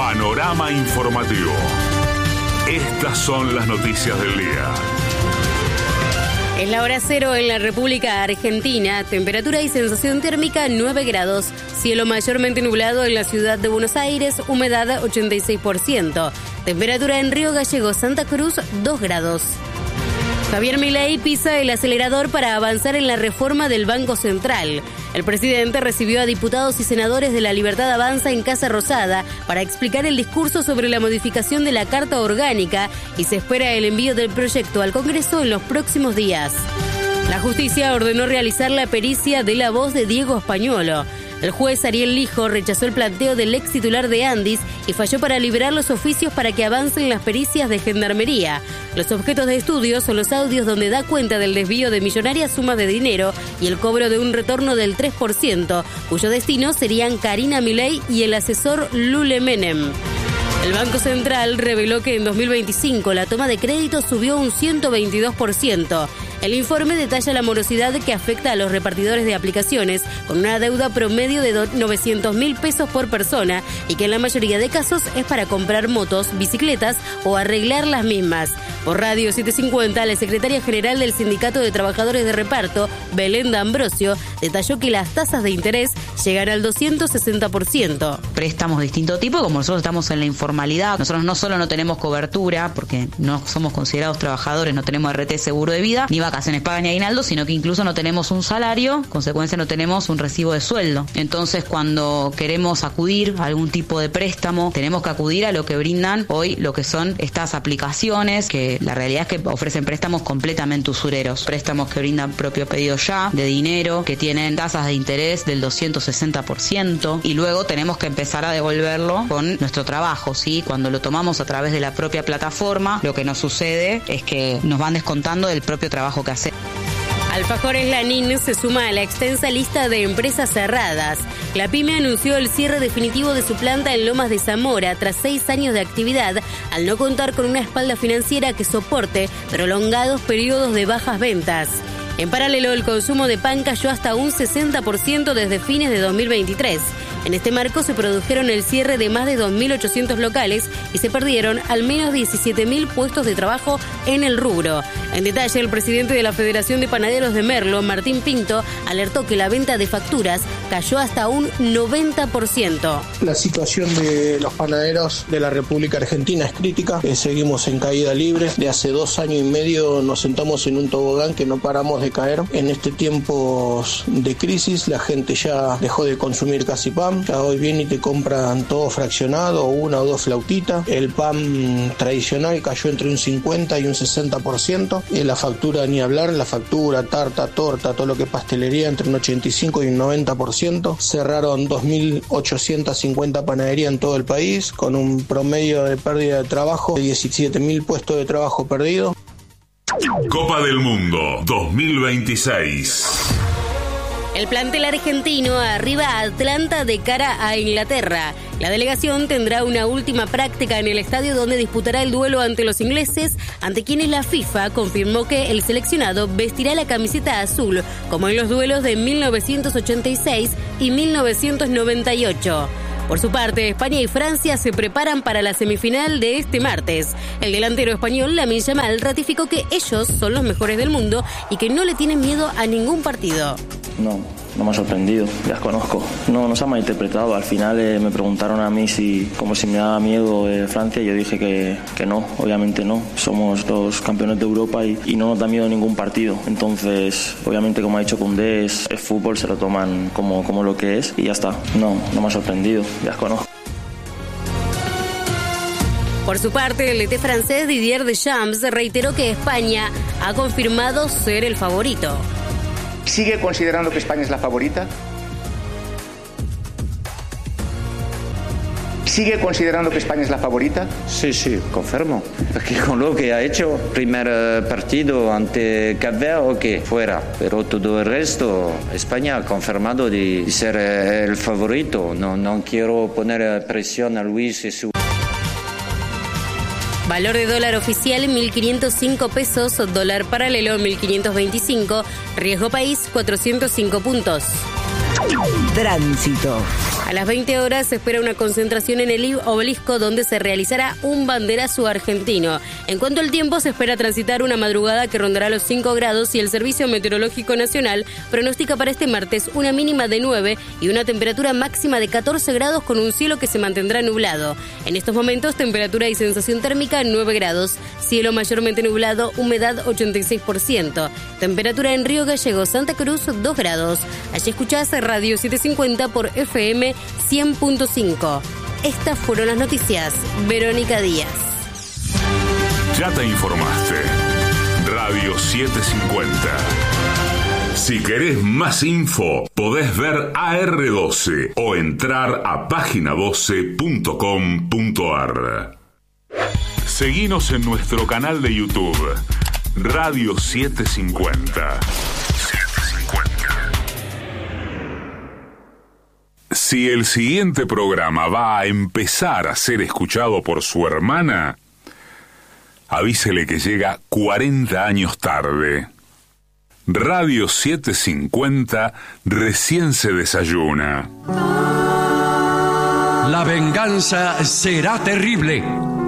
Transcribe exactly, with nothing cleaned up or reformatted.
Panorama informativo. Estas son las noticias del día. Es la hora cero en la República Argentina. Temperatura y sensación térmica nueve grados. Cielo mayormente nublado en la ciudad de Buenos Aires. Humedad ochenta y seis por ciento. Temperatura en Río Gallegos, Santa Cruz, dos grados. Javier Milei pisa el acelerador para avanzar en la reforma del Banco Central. El presidente recibió a diputados y senadores de La Libertad Avanza en Casa Rosada para explicar el discurso sobre la modificación de la Carta Orgánica y se espera el envío del proyecto al Congreso en los próximos días. La justicia ordenó realizar la pericia de la voz de Diego Españolo. El juez Ariel Lijo rechazó el planteo del ex titular de Andis y falló para liberar los oficios para que avancen las pericias de Gendarmería. Los objetos de estudio son los audios donde da cuenta del desvío de millonarias sumas de dinero y el cobro de un retorno del tres por ciento, cuyo destino serían Karina Milei y el asesor Lule Menem. El Banco Central reveló que en dos mil veinticinco la toma de crédito subió un ciento veintidós por ciento. El informe detalla la morosidad que afecta a los repartidores de aplicaciones, con una deuda promedio de novecientos mil pesos por persona y que en la mayoría de casos es para comprar motos, bicicletas o arreglar las mismas. Por Radio setecientos cincuenta, la secretaria general del Sindicato de Trabajadores de Reparto, Belén D'Ambrosio, detalló que las tasas de interés llegan al doscientos sesenta por ciento. Préstamos de distinto tipo, como nosotros estamos en la informalidad, nosotros no solo no tenemos cobertura, porque no somos considerados trabajadores, no tenemos R T seguro de vida, ni vacaciones pagas ni aguinaldo, sino que incluso no tenemos un salario, consecuencia no tenemos un recibo de sueldo. Entonces, cuando queremos acudir a algún tipo de préstamo, tenemos que acudir a lo que brindan hoy, lo que son estas aplicaciones, que la realidad es que ofrecen préstamos completamente usureros, préstamos que brindan propio pedido ya, de dinero, que tienen tasas de interés del doscientos sesenta por ciento, y luego tenemos que empezar a devolverlo con nuestro trabajo, ¿sí? Cuando lo tomamos a través de la propia plataforma, lo que nos sucede es que nos van descontando del propio trabajo que hacemos. Alfajores Lanín se suma a la extensa lista de empresas cerradas. La pyme anunció el cierre definitivo de su planta en Lomas de Zamora tras seis años de actividad, al no contar con una espalda financiera que soporte prolongados periodos de bajas ventas. En paralelo, el consumo de pan cayó hasta un sesenta por ciento desde fines de dos mil veintitrés. En este marco se produjeron el cierre de más de dos mil ochocientos locales y se perdieron al menos diecisiete mil puestos de trabajo en el rubro. En detalle, el presidente de la Federación de Panaderos de Merlo, Martín Pinto, alertó que la venta de facturas cayó hasta un noventa por ciento. La situación de los panaderos de la República Argentina es crítica. Eh, seguimos en caída libre. De hace dos años y medio nos sentamos en un tobogán que no paramos de caer. En este tiempo de crisis la gente ya dejó de consumir casi pan. Ya hoy vienen y te compran todo fraccionado, una o dos flautitas. El pan tradicional cayó entre un cincuenta y un sesenta por ciento. Y la factura ni hablar, la factura, tarta, torta, todo lo que es pastelería entre un ochenta y cinco y un noventa por ciento. Cerraron dos mil ochocientas cincuenta panaderías en todo el país, con un promedio de pérdida de trabajo de diecisiete mil puestos de trabajo perdidos. Copa del Mundo dos mil veintiséis. El plantel argentino arriba a Atlanta de cara a Inglaterra. La delegación tendrá una última práctica en el estadio donde disputará el duelo ante los ingleses, ante quienes la FIFA confirmó que el seleccionado vestirá la camiseta azul, como en los duelos de mil novecientos ochenta y seis y mil novecientos noventa y ocho. Por su parte, España y Francia se preparan para la semifinal de este martes. El delantero español, Lamine Yamal, ratificó que ellos son los mejores del mundo y que no le tienen miedo a ningún partido. No, no me ha sorprendido, ya las conozco. No, nos ha malinterpretado. Al final eh, me preguntaron a mí si, como si me daba miedo eh, Francia, y yo dije que, que no, obviamente no. Somos los campeones de Europa y, y no nos da miedo ningún partido. Entonces, obviamente, como ha dicho Koundé, es, es fútbol, se lo toman como, como lo que es y ya está. No, no me ha sorprendido, ya las conozco. Por su parte, el D T francés Didier Deschamps reiteró que España ha confirmado ser el favorito. ¿Sigue considerando que España es la favorita? ¿Sigue considerando que España es la favorita? Sí, sí, confirmo. Porque con lo que ha hecho, primer uh, partido ante Cap Verde, ok, fuera. Pero todo el resto, España ha confirmado de, de ser uh, el favorito. No, no quiero poner presión a Luis y su... Valor de dólar oficial mil quinientos cinco pesos, dólar paralelo mil quinientos veinticinco, riesgo país cuatrocientos cinco puntos. Tránsito. A las veinte horas se espera una concentración en el obelisco donde se realizará un banderazo argentino. En cuanto al tiempo, se espera transitar una madrugada que rondará los cinco grados y el Servicio Meteorológico Nacional pronostica para este martes una mínima de nueve y una temperatura máxima de catorce grados con un cielo que se mantendrá nublado. En estos momentos, temperatura y sensación térmica nueve grados, cielo mayormente nublado, humedad ochenta y seis por ciento. Temperatura en Río Gallegos, Santa Cruz, dos grados. Allí escuchás Radio setecientos cincuenta por F M cien punto cinco. Estas fueron las noticias. Verónica Díaz. Ya te informaste. Radio setecientos cincuenta. Si querés más info, podés ver A R doce o entrar a página doce punto com punto a r. Seguinos en nuestro canal de YouTube, Radio setecientos cincuenta. Si el siguiente programa va a empezar a ser escuchado por su hermana, avísele que llega cuarenta años tarde. Radio setecientos cincuenta recién se desayuna. La venganza será terrible.